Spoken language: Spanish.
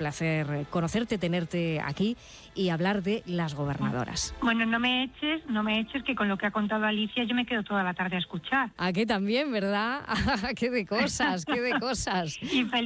placer conocerte, tenerte aquí y hablar de las gobernadoras. Bueno, no me eches, que con lo que ha contado Alicia yo me quedo toda la tarde a escuchar. ¿A qué también, verdad? ¡Qué de cosas, qué de cosas! Y feliz